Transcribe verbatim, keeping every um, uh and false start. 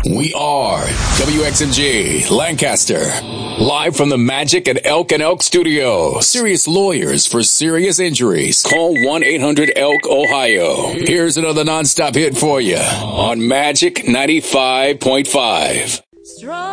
We are W X M G Lancaster, live from the Magic at Elk and Elk Studio. Serious lawyers for serious injuries. Call one eight hundred elk ohio. Here's another nonstop hit for you on Magic ninety-five point five. Strong.